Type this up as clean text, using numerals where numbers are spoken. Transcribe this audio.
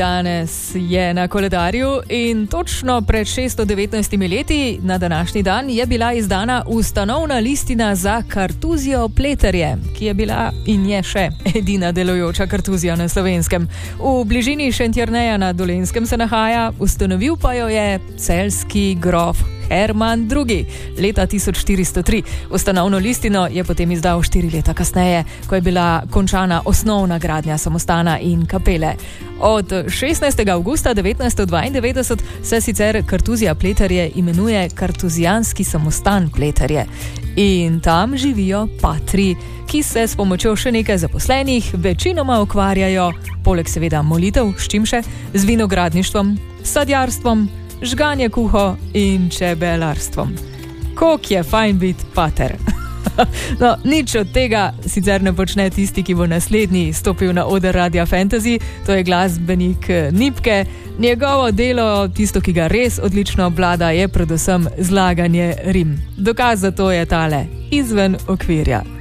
Danes je na koledarju in točno pred 619 leti na današnji dan je bila izdana ustanovna listina za kartuzijo Pleterje, ki je bila in je še edina delujoča kartuzija na Slovenskem. V bližini Šentjerneja na Dolenjskem se nahaja, ustanovil pa jo je celjski grof Herman II. leta 1403. Ustanovno listino je potem izdal 4 leta kasneje, ko je bila končana osnovna gradnja samostana in kapele. Od 16. avgusta 1992 se sicer kartuzija Pleterje imenuje kartuzijanski samostan Pleterje. In tam živijo patri, ki se s pomočjo še nekaj zaposlenih večinoma ukvarjajo, poleg seveda molitev, s čim še, z vinogradništvom, sadjarstvom, žganje kuho in čebelarstvom. Koliko je fajn biti pater. No, nič od tega sicer ne počne tisti, ki bo naslednji stopil na oder Radia Fantasy, to je glasbenik Nipke. Njegovo delo, tisto, ki ga res odlično obvlada, je predvsem zlaganje rim. Dokaz za to je tale: Izven okvirja.